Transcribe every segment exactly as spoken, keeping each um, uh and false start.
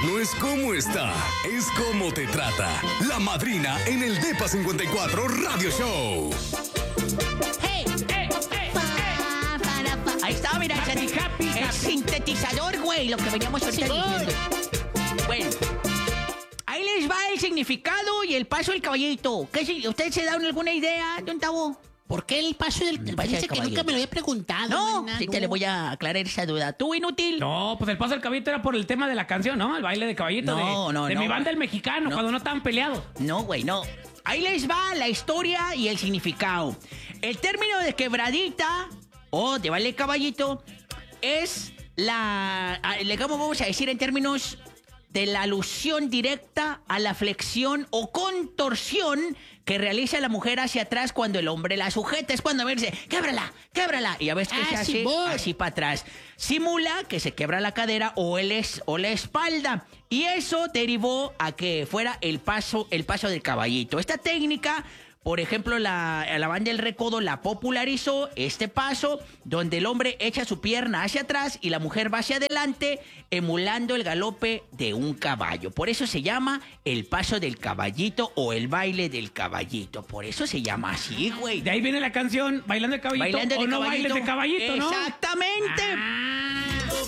no es cómo está, es cómo te trata. La madrina en el Depa cincuenta y cuatro Radio Show. ¡Hey! ¡Eh, eh, Pa, para, pa. Ahí está, mira, Happy, el, happy, el happy. sintetizador, güey, lo que veníamos ahorita Sí, diciendo. Bueno, ahí les va el significado y el paso del caballito. ¿Qué, si- ¿Ustedes se dan alguna idea, don Tabo? ¿Por qué el paso del... El paso Fíjese del que nunca caballito. me lo había preguntado. No, mana, sí te no. le voy a aclarar esa duda. ¿Tú, inútil? No, pues el paso del caballito era por el tema de la canción, ¿no? El baile de caballito No, de, no, de no. mi banda el mexicano, No. cuando no estaban peleados. No, güey, no. Ahí les va la historia y el significado. El término de quebradita o de baile de caballito es la... a- le- ¿Cómo vamos a decir en términos de la alusión directa a la flexión o contorsión que realiza la mujer hacia atrás cuando el hombre la sujeta? Es cuando a ver, dice, québrala, québrala. Y a veces que Ah, se hace Simón. así para atrás. Simula que se quebra la cadera o, el es, o la espalda. Y eso derivó a que fuera el paso, el paso del caballito. Esta técnica, por ejemplo, la, la banda del Recodo la popularizó, este paso, donde el hombre echa su pierna hacia atrás y la mujer va hacia adelante, emulando el galope de un caballo. Por eso se llama el paso del caballito o el baile del caballito. Por eso se llama así, güey. De ahí viene la canción Bailando de caballito Bailando de o no caballito. bailes de caballito, ¿no? Exactamente. Ah,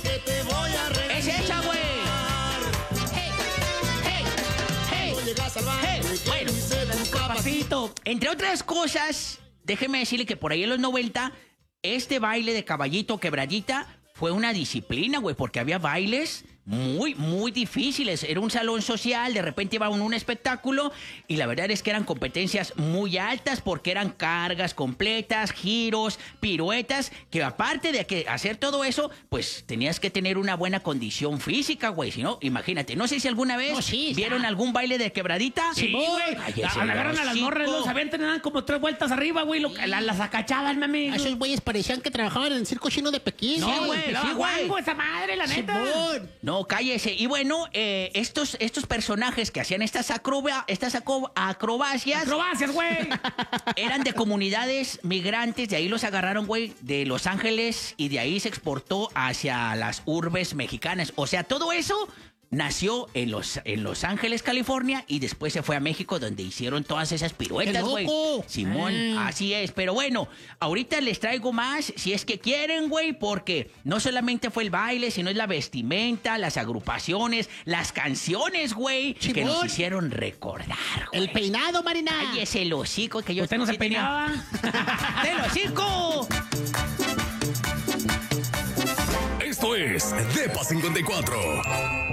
Es esa, güey. Hey, hey, hey. Hey, bueno, pasito. entre otras cosas, déjeme decirle que por ahí en los noventa, este baile de caballito quebradita fue una disciplina, güey, porque había bailes muy, muy difíciles. Era un salón social, de repente iba a un, un espectáculo y la verdad es que eran competencias muy altas porque eran cargas completas, giros, piruetas, que aparte de que hacer todo eso, pues tenías que tener una buena condición física, güey. Si no, imagínate, no sé si alguna vez No, sí, está. vieron algún baile de quebradita. Sí, güey. Cállese, La- Agarran a las hocico. morras, los avientan y dan como tres vueltas arriba, güey. lo- la- Las acachaban, mami. A esos güeyes parecían que trabajaban en el circo chino de Pekín. No, Sí, güey, Pero sí, güey. guango esa madre, la neta. Simón. No, cállese. Y bueno, eh, estos, estos personajes que hacían estas, acroba- estas aco- acrobacias Acrobacias, güey. eran de comunidades migrantes, de ahí los agarraron, güey, de Los Ángeles y de ahí se exportó hacia las urbes mexicanas. O sea, todo eso nació en Los, en Los Ángeles, California, y después se fue a México, donde hicieron todas esas piruetas, ¡Qué güey. loco! Simón, Ah. así es. Pero bueno, ahorita les traigo más, si es que quieren, güey, porque no solamente fue el baile, sino es la vestimenta, las agrupaciones, las canciones, güey, que Simón. nos hicieron recordar, güey. El peinado, Marina. Ay, ese el hocico que yo... ¿Usted no se sí tenía. peinaba? ¡Del hocico! Esto es Depa cincuenta y cuatro.